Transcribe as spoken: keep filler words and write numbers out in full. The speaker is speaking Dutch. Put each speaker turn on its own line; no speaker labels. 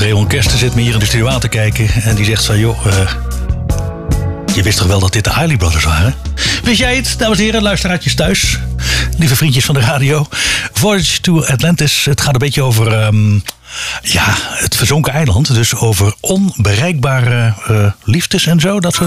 Raymond Kersten zit me hier in de studio aan te kijken. En die zegt van, joh, uh, je wist toch wel dat dit de Isley Brothers waren? Wist jij het, dames en heren, luisteraartjes thuis? Lieve vriendjes van de radio. Voyage to Atlantis. Het gaat een beetje over um, ja, het verzonken eiland. Dus over onbereikbare uh, liefdes en zo, dat soort